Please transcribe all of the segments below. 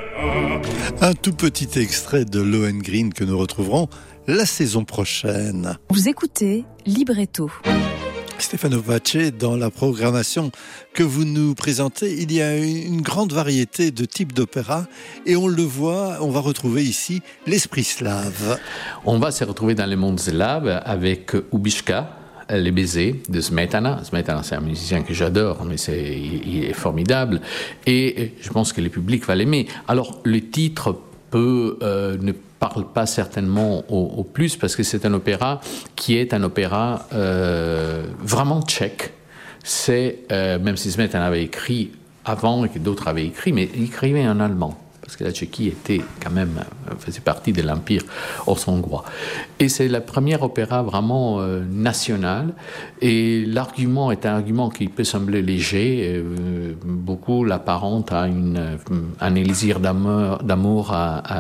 Un tout petit extrait de Lohengrin que nous retrouverons la saison prochaine. Vous écoutez Libretto. Stefano Pace, dans la programmation que vous nous présentez, il y a une grande variété de types d'opéra et on le voit, on va retrouver ici l'esprit slave. On va se retrouver dans le monde slave avec Ubiška, Les baisers de Smetana. Smetana, c'est un musicien que j'adore, mais il est formidable et je pense que le public va l'aimer. Alors, le titre ne parle pas certainement au plus parce que c'est un opéra qui est un opéra vraiment tchèque. C'est, même si Smetana avait écrit avant et que d'autres avaient écrit, mais il écrivait en allemand. Parce que la Tchéquie faisait partie de l'Empire austro-hongrois. Et c'est le premier opéra vraiment national. Et l'argument est un argument qui peut sembler léger. Beaucoup l'apparentent à un élixir d'amour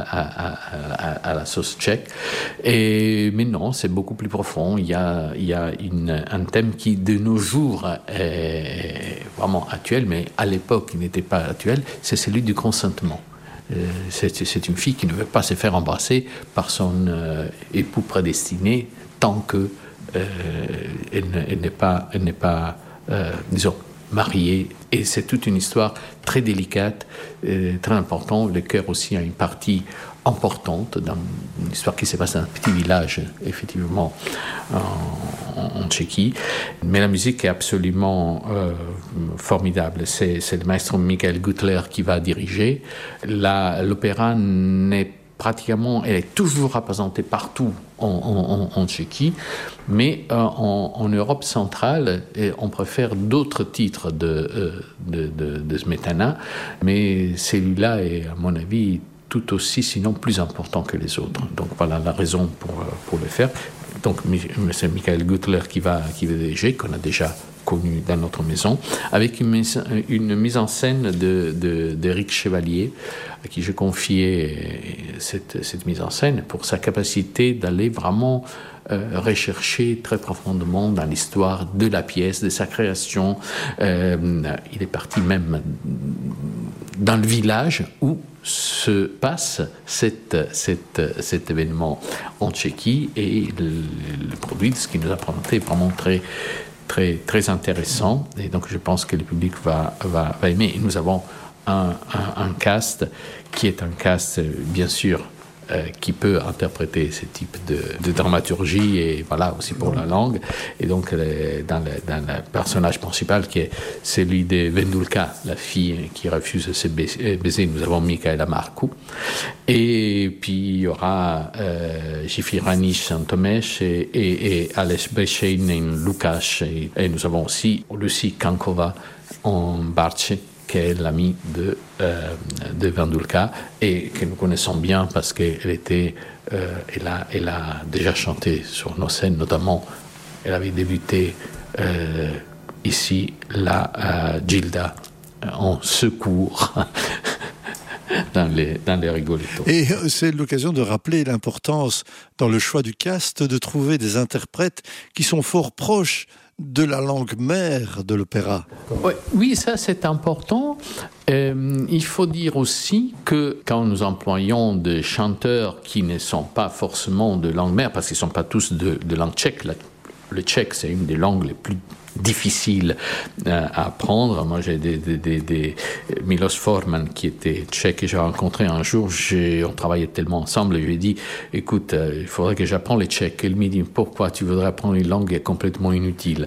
à la sauce tchèque. Mais non, c'est beaucoup plus profond. Il y a un thème qui, de nos jours, est vraiment actuel, mais à l'époque, il n'était pas actuel. C'est celui du consentement. C'est une fille qui ne veut pas se faire embrasser par son époux prédestiné tant qu'elle n'est pas disons, mariée. Et c'est toute une histoire très délicate, très importante. Le chœur aussi a une partie importante dans une histoire qui se passe dans un petit village, effectivement, en Tchéquie. Mais la musique est absolument formidable. C'est le maestro Michael Gutler qui va diriger. L'opéra elle est toujours représentée partout en Tchéquie, mais en Europe centrale, on préfère d'autres titres de Smetana, mais celui-là est, à mon avis, tout aussi, sinon plus important que les autres. Donc voilà la raison pour le faire. Donc c'est Michael Gutler qui va diriger, qu'on a déjà connu dans notre maison, avec une mise en scène d'Éric Chevalier, à qui je confiais cette mise en scène pour sa capacité d'aller vraiment rechercher très profondément dans l'histoire de la pièce, de sa création. Il est parti même dans le village où se passe cet événement en Tchéquie et le produit, ce qui nous a présenté vraiment très, très, très intéressant. Et donc je pense que le public va aimer. Et nous avons un cast qui est un cast, bien sûr, qui peut interpréter ce type de dramaturgie et voilà aussi pour la langue. Et donc dans le personnage principal qui est celui de Vendulka, la fille qui refuse de se baiser, nous avons Michaela Marcu. Et puis il y aura Jifirani Santomesh et Ales Bechenin Lukáš et nous avons aussi Lucie Kankova en Barche, qui est l'amie de Vendulka et que nous connaissons bien parce qu'elle a déjà chanté sur nos scènes, notamment elle avait débuté ici la Gilda en secours dans les Rigoletto. Et c'est l'occasion de rappeler l'importance dans le choix du cast de trouver des interprètes qui sont fort proches de la langue mère de l'opéra. Oui, ça c'est important. Il faut dire aussi que quand nous employons des chanteurs qui ne sont pas forcément de langue mère, parce qu'ils ne sont pas tous de langue tchèque, le tchèque c'est une des langues les plus difficiles à apprendre. Moi j'ai des Milos Forman qui était tchèque que j'ai rencontré un jour, on travaillait tellement ensemble et je lui ai dit écoute, il faudrait que j'apprenne le tchèque. Il me dit pourquoi tu voudrais apprendre une langue complètement inutile,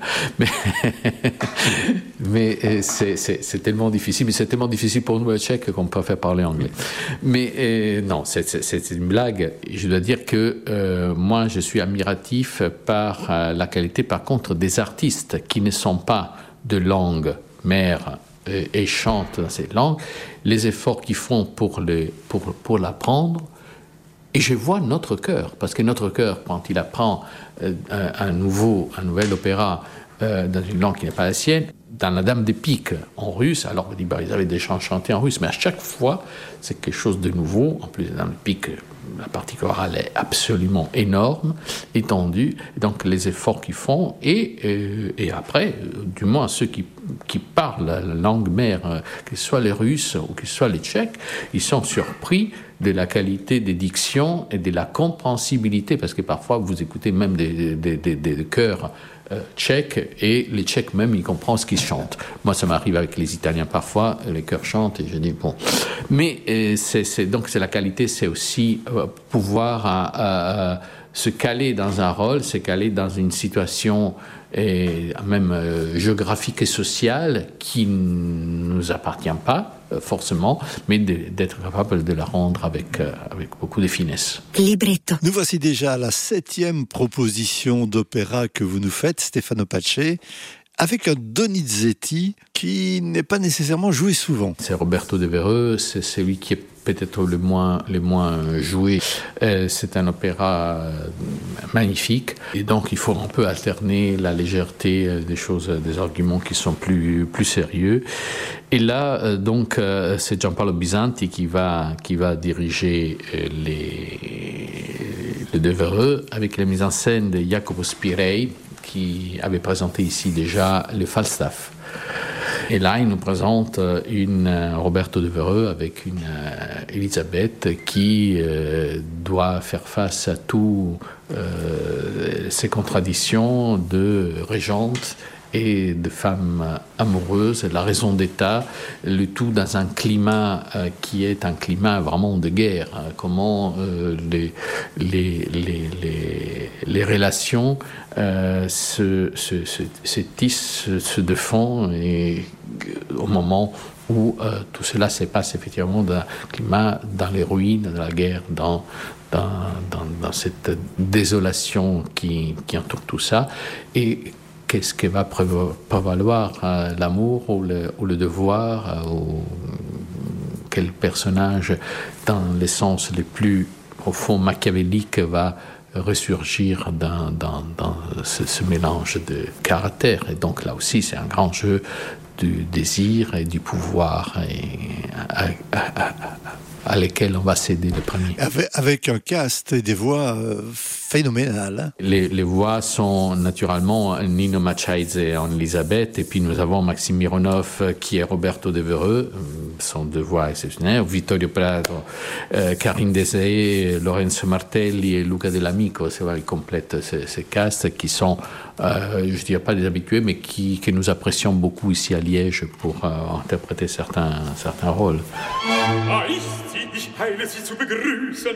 mais c'est tellement difficile, mais c'est tellement difficile pour nous le tchèque qu'on préfère parler anglais. Mais non, c'est une blague. Je dois dire que moi je suis admiratif par la qualité par contre des artistes qui ne sont pas de langue mère et chantent dans cette langue, les efforts qu'ils font pour l'apprendre. Et je vois notre chœur, parce que notre chœur, quand il apprend un nouvel opéra dans une langue qui n'est pas la sienne, dans La Dame des Piques en russe, alors on dit ils avaient déjà chanté en russe, mais à chaque fois c'est quelque chose de nouveau. En plus, La Dame des Piques, la partie chorale est absolument énorme, étendue, donc les efforts qu'ils font, et après, du moins ceux qui parlent la langue mère, que ce soit les Russes ou que ce soit les Tchèques, ils sont surpris de la qualité des dictions et de la compréhensibilité, parce que parfois vous écoutez même des chœurs tchèques, et les Tchèques même, ils comprennent ce qu'ils chantent. Moi, ça m'arrive avec les Italiens parfois, les chœurs chantent, et je dis bon. Mais donc c'est la qualité, c'est aussi pouvoir se caler dans un rôle, se caler dans une situation même géographique et sociale qui ne nous appartient pas forcément, mais d'être capable de la rendre avec beaucoup de finesse. Libretto. Nous voici déjà à la 7e proposition d'opéra que vous nous faites, Stefano Pace, avec un Donizetti qui n'est pas nécessairement joué souvent. C'est Roberto De Vereux, c'est celui qui est peut-être le moins joué. C'est un opéra magnifique, et donc il faut un peu alterner la légèreté des arguments qui sont plus sérieux. Et là, donc, c'est Gianpaolo Bisanti qui va diriger le De Vereux, avec la mise en scène de Jacopo Spirei, qui avait présenté ici déjà le Falstaff. Et là, il nous présente Roberto De Vereux avec une Elisabeth qui doit faire face à toutes ces contradictions de régente et de femmes amoureuses, la raison d'État, le tout dans un climat qui est un climat vraiment de guerre. Comment les relations se tissent, se défendent, et au moment où tout cela se passe effectivement dans un climat, dans les ruines, dans la guerre, dans cette désolation qui entoure tout ça. Et qu'est-ce qui va prévaloir, l'amour ou le devoir, ou quel personnage, dans les sens les plus profonds machiavéliques, va ressurgir dans ce mélange de caractères. Et donc là aussi, c'est un grand jeu du désir et du pouvoir, à lesquels on va céder le premier. Avec un cast et des voix phénoménales. Les voix sont naturellement Nino Machaidze en Elisabeth, et puis nous avons Maxime Mironov qui est Roberto De Vereux, sont deux voix exceptionnelles, Vittorio Prado, Karine Desay, Lorenzo Martelli et Luca Dell'Amico. C'est vrai, ils complètent ces castes qui sont, je ne dirais pas des habitués, mais que nous apprécions beaucoup ici à Liège pour interpréter certains rôles. Ich heile Sie zu begrüßen.